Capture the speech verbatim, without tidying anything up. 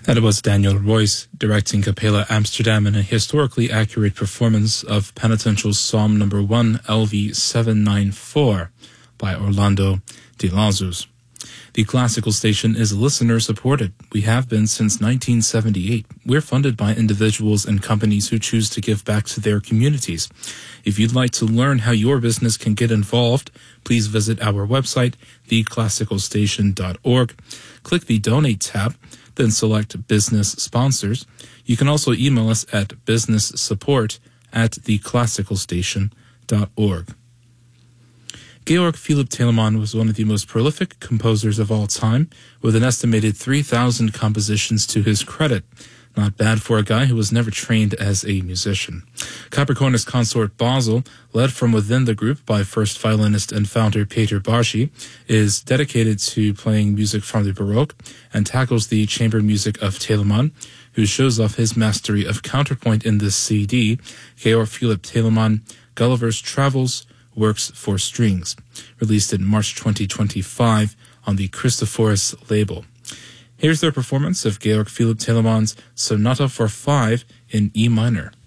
That was Daniel Royce directing Capella Amsterdam in a historically accurate performance of Penitential Psalm number one, L V seven ninety-four by Orlando de Lazus. The Classical Station is listener-supported. We have been since nineteen seventy-eight. We're funded by individuals and companies who choose to give back to their communities. If you'd like to learn how your business can get involved, please visit our website, the classical station dot org. Click the Donate tab, then select Business Sponsors. You can also email us at businesssupport at the classical station dot org. Georg Philipp Telemann was one of the most prolific composers of all time, with an estimated three thousand compositions to his credit. Not bad for a guy who was never trained as a musician. Capricornus Consort Basel, led from within the group by first violinist and founder Peter Barschi, is dedicated to playing music from the Baroque and tackles the chamber music of Telemann, who shows off his mastery of counterpoint in this C D, Georg Philipp Telemann, Gulliver's Travels, Works for Strings, released in March twenty twenty-five on the Christophorus label. Here's their performance of Georg Philipp Telemann's Sonata for Five in E minor.